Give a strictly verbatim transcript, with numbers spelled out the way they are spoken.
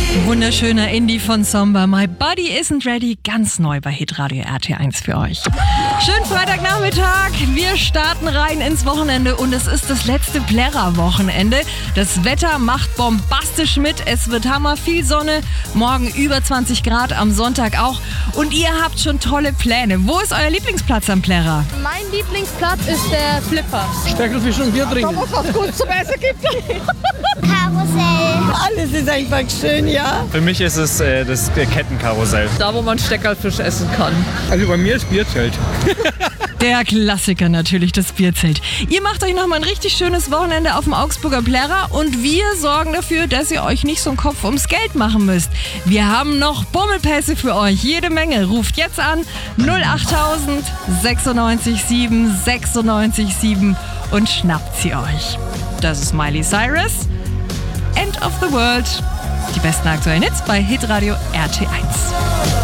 Wunderschöner Indie von Somber. My Body Isn't Ready. Ganz neu bei Hitradio R T eins für euch. Schönen Freitagnachmittag. Wir starten rein ins Wochenende und es ist das letzte Plärrer-Wochenende. Das Wetter macht bombastisch mit. Es wird hammer viel Sonne. Morgen über zwanzig Grad, am Sonntag auch. Und ihr habt schon tolle Pläne. Wo ist euer Lieblingsplatz am Plärrer? Mein Lieblingsplatz ist der Flipper. Steckelfisch und Bier trinken. Da, wo es was gut zum Essen gibt. Karussell. Alles ist einfach schön, ja. Für mich ist es äh, das Kettenkarussell. Da, wo man Steckerfisch essen kann. Also bei mir ist Bierzelt. Der Klassiker natürlich, das Bierzelt. Ihr macht euch nochmal ein richtig schönes Wochenende auf dem Augsburger Plärrer und wir sorgen dafür, dass ihr euch nicht so einen Kopf ums Geld machen müsst. Wir haben noch Bummelpässe für euch, jede Menge. Ruft jetzt an null achttausend sechsundneunzig sieben sechsundneunzig sieben und schnappt sie euch. Das ist Miley Cyrus. End of the World. Die besten aktuellen Hits bei Hitradio R T eins.